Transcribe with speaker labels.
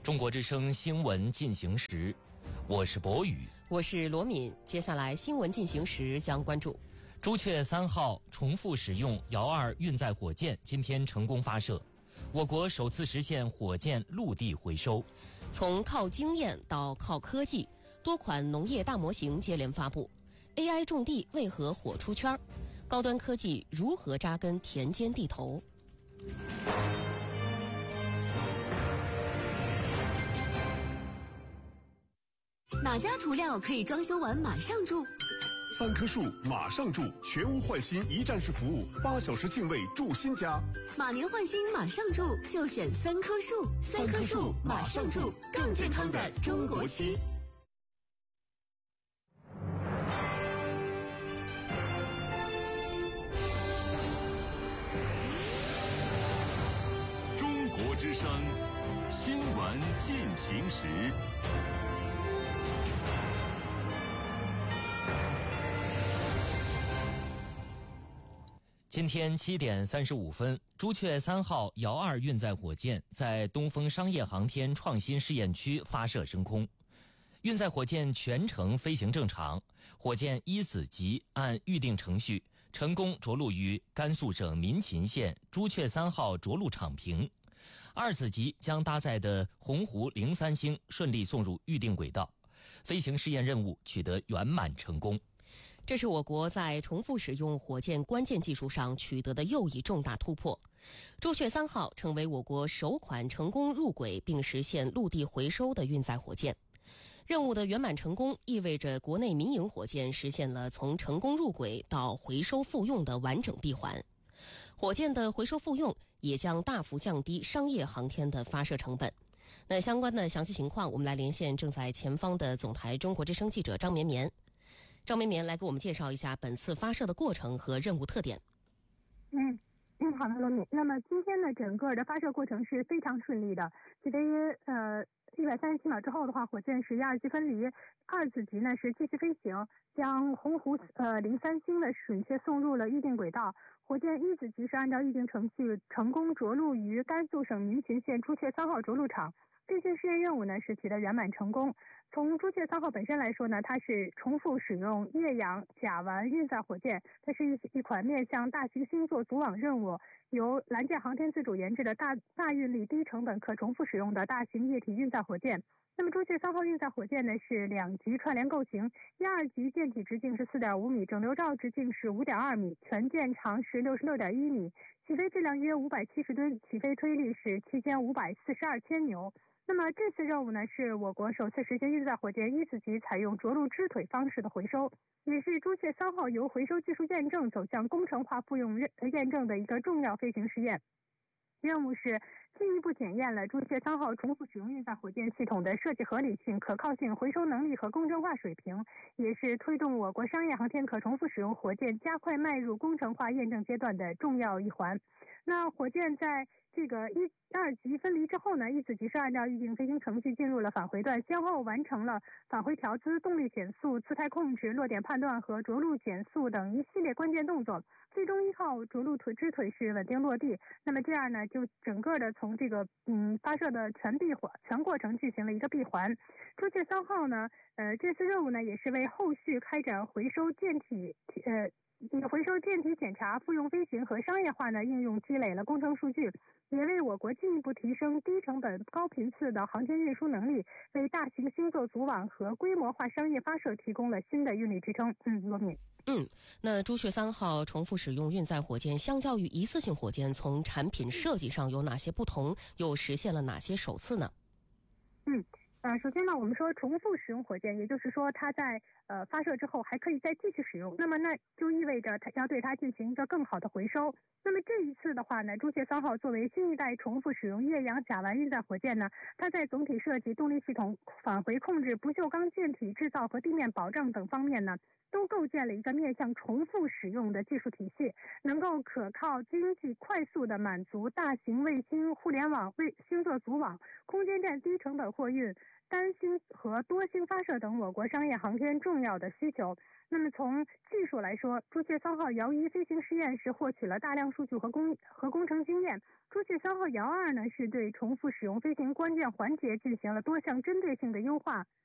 Speaker 1: 中国之声新闻进行时，我是博宇，
Speaker 2: 我是罗敏。接下来新闻进行时将关注：
Speaker 1: 朱雀3号重复使用遥2运载火箭今天成功发射，我国首次实现火箭陆地回收。
Speaker 2: 从靠经验到靠科技，多款农业大模型接连发布。AI 种地为何火出圈？高端科技如何扎根田间地头？
Speaker 3: 哪家涂料可以装修完马上住
Speaker 4: ？3棵树马上住，全屋换新一站式服务，8小时净位住新家。
Speaker 3: 马年换新马上住，就选3棵树。3棵树马上住，更健康的中国区。
Speaker 4: 中国之声新闻进行时。
Speaker 1: 今天7点35分，朱雀3号遥2运载火箭在东风商业航天创新试验区发射升空。运载火箭全程飞行正常，火箭1子级按预定程序成功着陆于甘肃省民勤县朱雀3号着陆场坪，2子级将搭载的鸿鹄03星顺利送入预定轨道，飞行试验任务取得圆满成功。
Speaker 2: 这是我国在重复使用火箭关键技术上取得的又一重大突破。朱雀3号成为我国首款成功入轨并实现陆地回收的运载火箭。任务的圆满成功意味着国内民营火箭实现了从成功入轨到回收复用的完整闭环。火箭的回收复用也将大幅降低商业航天的发射成本。那相关的详细情况，我们来连线正在前方的总台中国之声记者张绵绵。张绵绵来给我们介绍一下本次发射的过程和任务特点。
Speaker 5: 好的，罗敏。那么今天呢，整个的发射过程是非常顺利的。记得137秒之后的话，火箭是1、2级分离，2子级呢是继续飞行，将鸿鹄03星的准确送入了预定轨道。火箭1子级是按照预定程序成功着陆于甘肃省民勤县朱雀3号着陆场。这些试验任务呢是取得圆满成功。从朱雀3号本身来说呢，它是重复使用液氧甲烷运载火箭，它是一款面向大型星座组网任务，由蓝箭航天自主研制的大运力、低成本、可重复使用的大型液体运载火箭。那么朱雀3号运载火箭呢是2级串联构型，1、2级舰体直径是4.5米，整流罩直径是5.2米，全舰长是66.1米，起飞质量约570吨，起飞推力是7542千牛。那么这次任务呢，是我国首次实现运载火箭1子级采用着陆支腿方式的回收，也是朱雀3号由回收技术验证走向工程化复用验证的一个重要飞行试验。任务是进一步检验了朱雀3号重复使用运载火箭系统的设计合理性、可靠性、回收能力和工程化水平，也是推动我国商业航天可重复使用火箭加快迈入工程化验证阶段的重要一环。那火箭在这个1、2级分离之后呢，1子级是按照预定飞行程序进入了返回段，先后完成了返回调资、动力减速、姿态控制、落点判断和着陆减速等一系列关键动作，最终依靠着陆支腿是稳定落地。那么这样呢，就整个的从这个发射的全过程进行了一个闭环。朱雀3号呢，这次任务呢也是为后续开展回收舰体检查、复用飞行和商业化呢应用积累了工程数据，也为我国进一步提升低成本、高频次的航天运输能力，为大型星座组网和规模化商业发射提供了新的运力支撑。罗敏。
Speaker 2: 那朱雀3号重复使用运载火箭相较于一次性火箭，从产品设计上有哪些不同，又实现了哪些首次呢？
Speaker 5: 首先呢，我们说重复使用火箭，也就是说它在发射之后还可以再继续使用，那么那就意味着它要对它进行一个更好的回收。那么这一次的话呢，朱雀3号作为新一代重复使用液氧甲烷运载火箭呢，它在总体设计、动力系统、返回控制、不锈钢舰体制造和地面保障等方面呢，都构建了一个面向重复使用的技术体系，能够可靠、经济、快速地满足大型卫星互联网星座组网、空间站低成本货运、 单星和多星发射等我国商业航天重要的需求。那么从技术来说，朱雀3号遥1飞行试验是获取了大量数据和工程经验。朱雀3号遥2呢是对重复使用飞行关键环节进行了多项针对性的优化。